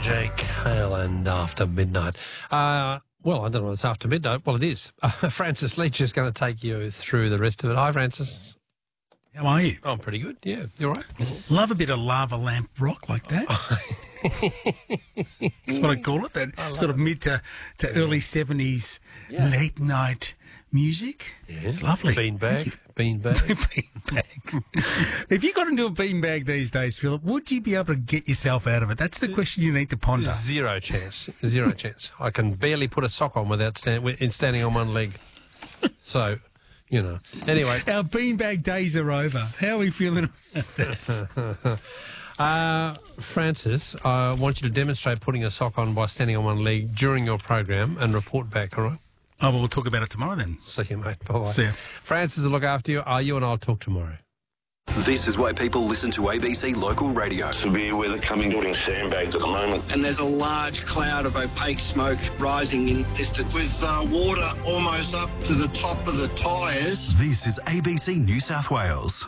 DJ Kale and After Midnight. Well, I don't know if it's after midnight. Well, it is. Francis Leach is going to take you through the rest of it. Hi, Francis. How are you? I'm pretty good, yeah. You all right? Love a bit of lava lamp rock like that. That's what I call it, that sort of mid to early 70s late night music. Yeah. It's lovely. Beanbag. Beanbags. If you got into a beanbag these days, Philip, would you be able to get yourself out of it? That's the question you need to ponder. Zero chance. Zero chance. I can barely put a sock on without standing on one leg. So, you know. Anyway. Our beanbag days are over. How are we feeling about that? Francis, I want you to demonstrate putting a sock on by standing on one leg during your program and report back, all right? Oh, well, we'll talk about it tomorrow then. See you, mate. Bye-bye. See you. Francis will look after you. You and I will talk tomorrow. This is why people listen to ABC Local Radio. Severe weather coming, putting sandbags at the moment. And there's a large cloud of opaque smoke rising in distance. With water almost up to the top of the tyres. This is ABC New South Wales.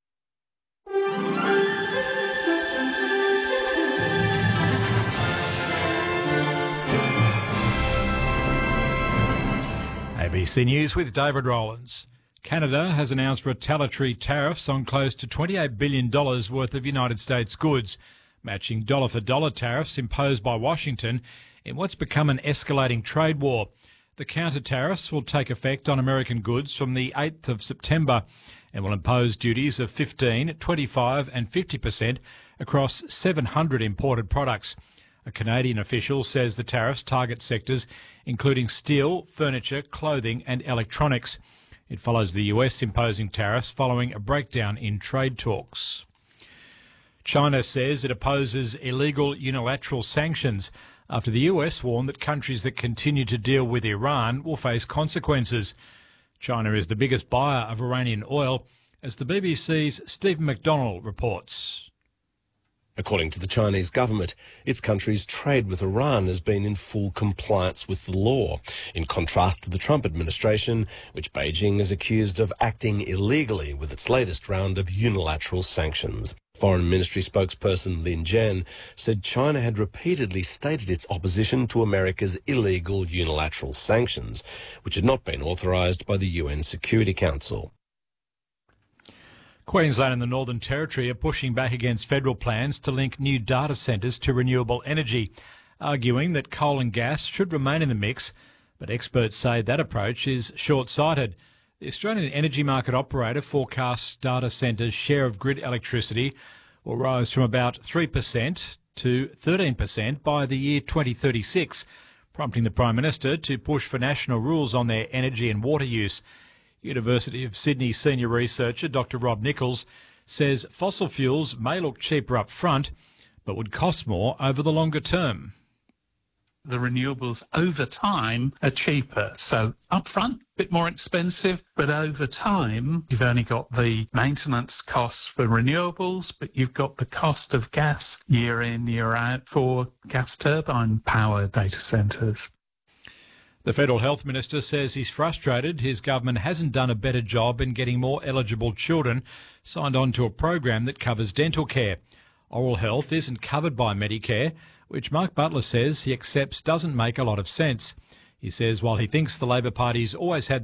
ABC News with David Rowlands. Canada has announced retaliatory tariffs on close to $28 billion worth of United States goods, matching dollar-for-dollar tariffs imposed by Washington in what's become an escalating trade war. The counter-tariffs will take effect on American goods from the 8th of September and will impose duties of 15%, 25% and 50% across 700 imported products. A Canadian official says the tariffs target sectors including steel, furniture, clothing and electronics. It follows the US imposing tariffs following a breakdown in trade talks. China says it opposes illegal unilateral sanctions after the US warned that countries that continue to deal with Iran will face consequences. China is the biggest buyer of Iranian oil, as the BBC's Stephen McDonnell reports. According to the Chinese government, its country's trade with Iran has been in full compliance with the law, in contrast to the Trump administration, which Beijing is accused of acting illegally with its latest round of unilateral sanctions. Foreign Ministry spokesperson Lin Jian said China had repeatedly stated its opposition to America's illegal unilateral sanctions, which had not been authorised by the UN Security Council. Queensland and the Northern Territory are pushing back against federal plans to link new data centres to renewable energy, arguing that coal and gas should remain in the mix, but experts say that approach is short-sighted. The Australian Energy Market Operator forecasts data centres' share of grid electricity will rise from about 3% to 13% by the year 2036, prompting the Prime Minister to push for national rules on their energy and water use. University of Sydney senior researcher Dr Rob Nichols says fossil fuels may look cheaper up front, but would cost more over the longer term. The renewables over time are cheaper. So upfront, a bit more expensive, but over time, you've only got the maintenance costs for renewables, but you've got the cost of gas year in, year out for gas turbine power data centres. The Federal Health Minister says he's frustrated his government hasn't done a better job in getting more eligible children signed on to a program that covers dental care. Oral health isn't covered by Medicare, which Mark Butler says he accepts doesn't make a lot of sense. He says while he thinks the Labor Party's always had